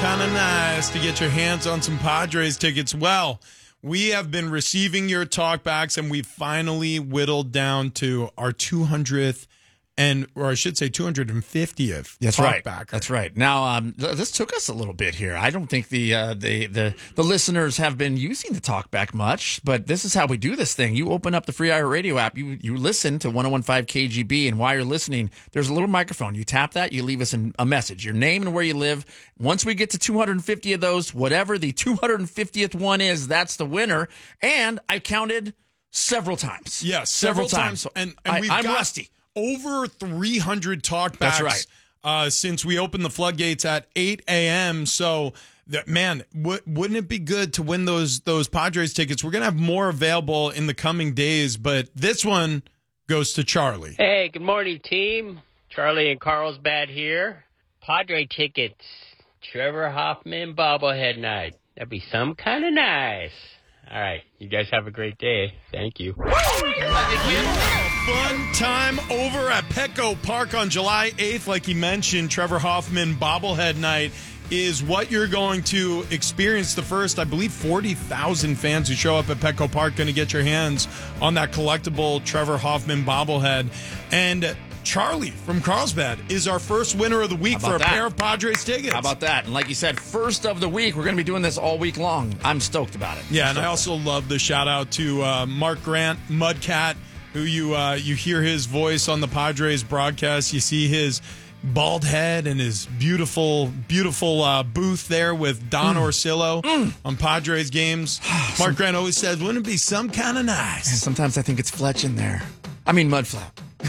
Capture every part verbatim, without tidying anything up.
kind of nice to get your hands on some Padres tickets. Well, we have been receiving your talkbacks, and we finally whittled down to our two hundredth and, or I should say, two hundred fiftieth. That's right. Talkbacker. That's right. Now, um, th- this took us a little bit here. I don't think the uh, the the the listeners have been using the talkback much, but this is how we do this thing. You open up the free iHeartRadio app. You you listen to one oh one point five K G B, and while you're listening, there's a little microphone. You tap that. You leave us an, a message, your name and where you live. Once we get to two hundred fifty of those, whatever the two hundred fiftieth one is, that's the winner. And I counted several times. Yes, several, several times. times. And, and I, we've I'm got rusty. Over three hundred talkbacks. That's right. Uh, since we opened the floodgates at eight a.m. So, that, man, w- wouldn't it be good to win those those Padres tickets? We're going to have more available in the coming days, but this one goes to Charlie. Hey, good morning, team. Charlie in Carlsbad here. Padre tickets. Trevor Hoffman bobblehead night. That'd be some kind of nice. All right. You guys have a great day. Thank you. Fun time over at Petco Park on July eighth. Like he mentioned, Trevor Hoffman bobblehead night is what you're going to experience. The first, I believe, forty thousand fans who show up at Petco Park going to get your hands on that collectible Trevor Hoffman bobblehead. And Charlie from Carlsbad is our first winner of the week for a that? pair of Padres tickets. How about that? And like you said, first of the week. We're going to be doing this all week long. I'm stoked about it. Yeah, and I also love the shout out to uh, Mark Grant, Mudcat, who you uh, you hear his voice on the Padres broadcast. You see his bald head and his beautiful, beautiful uh, booth there with Don mm. Orsillo mm. on Padres games. Mark Grant always says, wouldn't it be some kind of nice? And sometimes I think it's Fletch in there. I mean, Mudflap.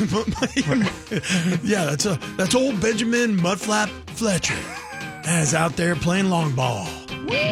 Yeah, that's a that's old Benjamin Mudflap Fletcher. As out there playing long ball.